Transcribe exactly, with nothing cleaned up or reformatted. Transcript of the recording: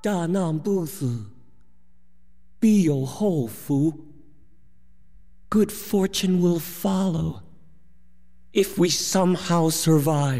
大难不死，必有后福。Good fortune will follow if we somehow survive.